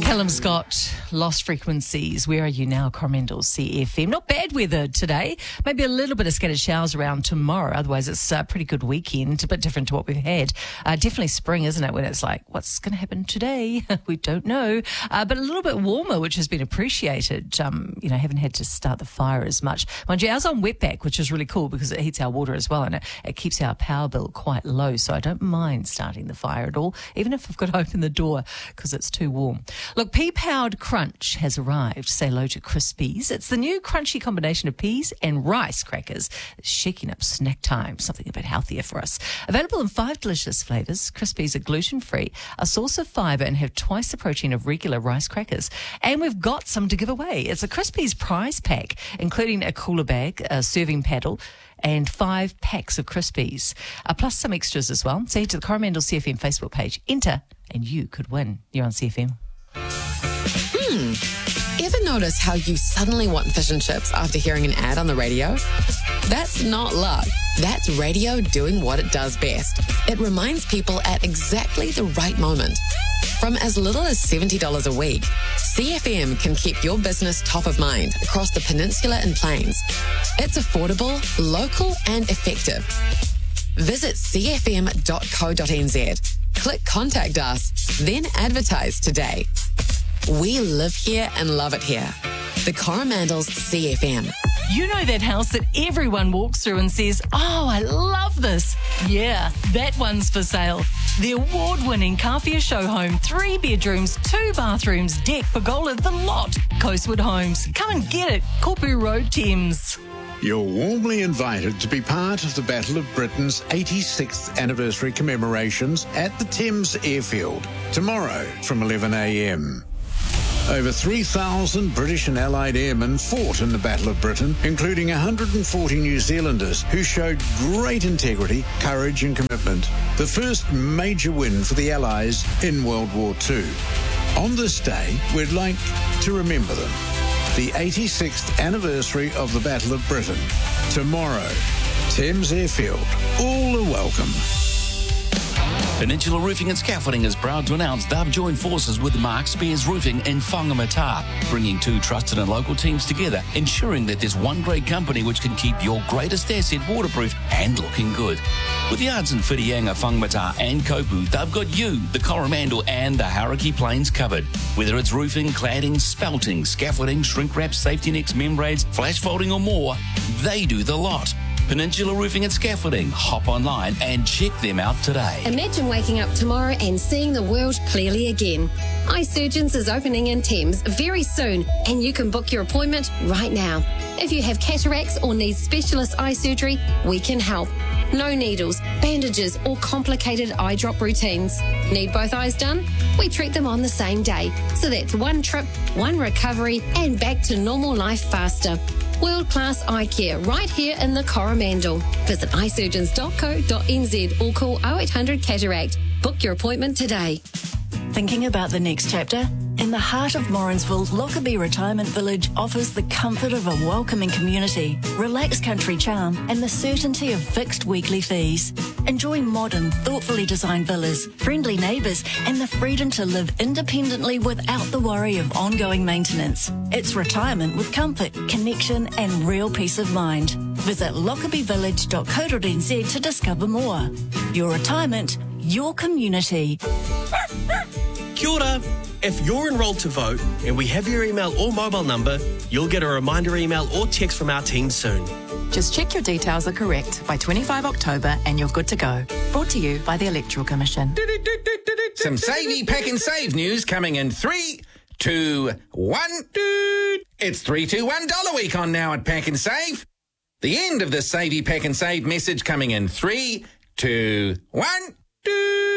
Callum Scott, Lost Frequencies. Where are you now, Coromandel CFM? Not bad weather today. Maybe a little bit of scattered showers around tomorrow. Otherwise, it's a pretty good weekend. A bit different to what we've had. Definitely spring, isn't it? When it's like, what's going to happen today? We don't know. But a little bit warmer, which has been appreciated. Haven't had to start the fire as much. Mind you, ours on wetback, which is really cool because it heats our water as well, and it keeps our power bill quite low. So I don't mind starting the fire at all, even if I've got to open the door because it's too warm. Look, pea-powered crunch has arrived. Say hello to Crispies. It's the new crunchy combination of peas and rice crackers. It's shaking up snack time, something a bit healthier for us. Available in 5 delicious flavours. Crispies are gluten-free, a source of fibre, and have twice the protein of regular rice crackers. And we've got some to give away. It's a Crispies prize pack, including a cooler bag, a serving paddle, and 5 packs of Crispies, plus some extras as well. So head to the Coromandel CFM Facebook page, enter, and you could win. You're on CFM. Ever notice how you suddenly want fish and chips after hearing an ad on the radio? That's not luck. That's radio doing what it does best. It reminds people at exactly the right moment. From as little as $70 a week, CFM can keep your business top of mind across the peninsula and plains. It's affordable, local, and effective. Visit cfm.co.nz. Click Contact Us, then advertise today. We live here and love it here. The Coromandel's CFM. You know that house that everyone walks through and says, oh, I love this. Yeah, that one's for sale. The award-winning Kawhia Show Home, 3 bedrooms, 2 bathrooms, deck, pergola, the lot. Coastwood Homes. Come and get it. Kopu Road, Thames. You're warmly invited to be part of the Battle of Britain's 86th anniversary commemorations at the Thames Airfield tomorrow from 11 a.m. Over 3,000 British and Allied airmen fought in the Battle of Britain, including 140 New Zealanders who showed great integrity, courage and commitment. The first major win for the Allies in World War II. On this day, we'd like to remember them. The 86th anniversary of the Battle of Britain. Tomorrow, Thames Airfield. All are welcome. Peninsula Roofing and Scaffolding is proud to announce they've joined forces with Mark Spears Roofing in Whangamata, bringing 2 trusted and local teams together, ensuring that there's one great company which can keep your greatest asset waterproof and looking good. With yards in Whitianga, Whangamata and Kopu, they've got you, the Coromandel and the Hauraki Plains covered. Whether it's roofing, cladding, spelting, scaffolding, shrink wrap, safety nets, membranes, flash folding or more, they do the lot. Peninsula Roofing and Scaffolding. Hop online and check them out today. Imagine waking up tomorrow and seeing the world clearly again. Eye Surgeons is opening in Thames very soon, and you can book your appointment right now. If you have cataracts or need specialist eye surgery, we can help. No needles, bandages or complicated eye drop routines. Need both eyes done? We treat them on the same day. So that's one trip, one recovery and back to normal life faster. World-class eye care right here in the Coromandel. Visit eyesurgeons.co.nz or call 0800 Cataract. Book your appointment today. Thinking about the next chapter? In the heart of Morrinsville, Lockerbie Retirement Village offers the comfort of a welcoming community, relaxed country charm, and the certainty of fixed weekly fees. Enjoy modern, thoughtfully designed villas, friendly neighbours, and the freedom to live independently without the worry of ongoing maintenance. It's retirement with comfort, connection, and real peace of mind. Visit lockerbievillage.co.nz to discover more. Your retirement, your community. Kia ora. If you're enrolled to vote and we have your email or mobile number, you'll get a reminder email or text from our team soon. Just check your details are correct by 25 October and you're good to go. Brought to you by the Electoral Commission. Some Savey Pack and Save news coming in 3, 2, 1. It's $321 week on now at Pack and Save. The end of the Savey Pack and Save message coming in 3, 2, 1.